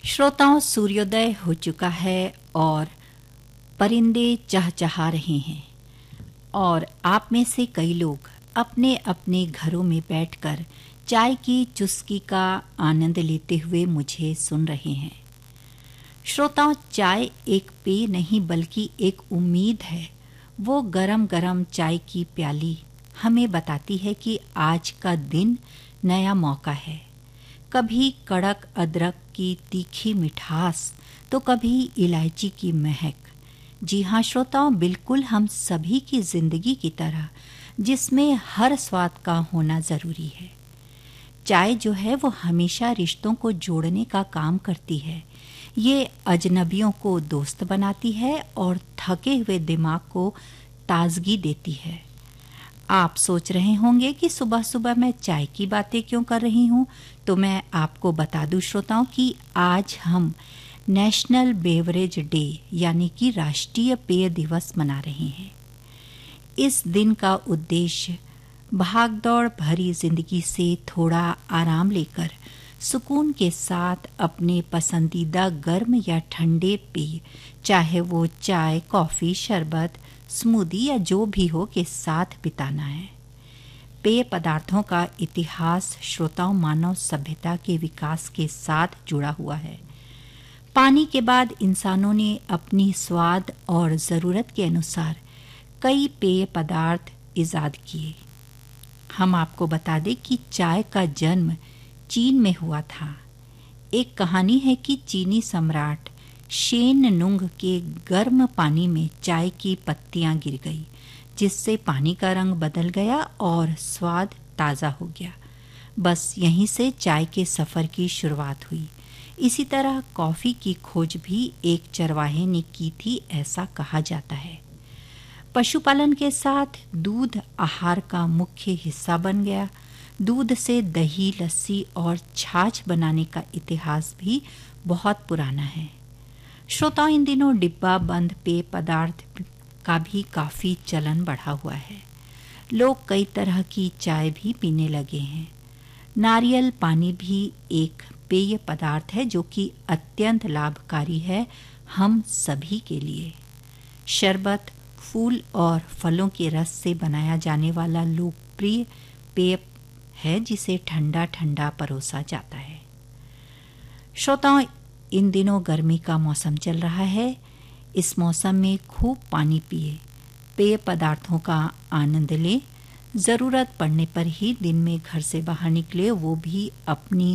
श्रोताओं, सूर्योदय हो चुका है और परिंदे चहचहा रहे हैं और आप में से कई लोग अपने अपने घरों में बैठकर चाय की चुस्की का आनंद लेते हुए मुझे सुन रहे हैं। श्रोताओं, चाय एक पेय नहीं बल्कि एक उम्मीद है। वो गरम गरम चाय की प्याली हमें बताती है कि आज का दिन नया मौका है। कभी कड़क अदरक की तीखी मिठास तो कभी इलायची की महक। जी हाँ श्रोताओं, बिल्कुल हम सभी की जिंदगी की तरह जिसमें हर स्वाद का होना जरूरी है। चाय जो है वो हमेशा रिश्तों को जोड़ने का काम करती है। ये अजनबियों को दोस्त बनाती है और थके हुए दिमाग को ताजगी देती है। आप सोच रहे होंगे कि सुबह सुबह मैं चाय की बातें क्यों कर रही हूँ, तो मैं आपको बता दूं श्रोताओं कि आज हम नेशनल बेवरेज डे यानी कि राष्ट्रीय पेय दिवस मना रहे हैं। इस दिन का उद्देश्य भागदौड़ भरी जिंदगी से थोड़ा आराम लेकर सुकून के साथ अपने पसंदीदा गर्म या ठंडे पेय, चाहे वो चाय, कॉफी, शरबत, स्मूदी या जो भी हो, के साथ बिताना है। पेय पदार्थों का इतिहास श्रोताओं मानव सभ्यता के विकास के साथ जुड़ा हुआ है। पानी के बाद इंसानों ने अपनी स्वाद और जरूरत के अनुसार कई पेय पदार्थ इजाद किए। हम आपको बता दें कि चाय का जन्म चीन में हुआ था। एक कहानी है कि चीनी सम्राट शेन नुंग के गर्म पानी में चाय की पत्तियां गिर गई, जिससे पानी का रंग बदल गया और स्वाद ताज़ा हो गया। बस यहीं से चाय के सफ़र की शुरुआत हुई। इसी तरह कॉफ़ी की खोज भी एक चरवाहे ने की थी, ऐसा कहा जाता है। पशुपालन के साथ दूध आहार का मुख्य हिस्सा बन गया। दूध से दही, लस्सी और छाछ बनाने का इतिहास भी बहुत पुराना है। श्रोताओं, इन दिनों डिब्बा बंद पेय पदार्थ का भी काफ़ी चलन बढ़ा हुआ है। लोग कई तरह की चाय भी पीने लगे हैं। नारियल पानी भी एक पेय पदार्थ है जो कि अत्यंत लाभकारी है हम सभी के लिए। शरबत फूल और फलों के रस से बनाया जाने वाला लोकप्रिय पेय है जिसे ठंडा ठंडा परोसा जाता है। श्रोताओं, इन दिनों गर्मी का मौसम चल रहा है। इस मौसम में खूब पानी पिए, पेय पदार्थों का आनंद लें। ज़रूरत पड़ने पर ही दिन में घर से बाहर निकले, वो भी अपनी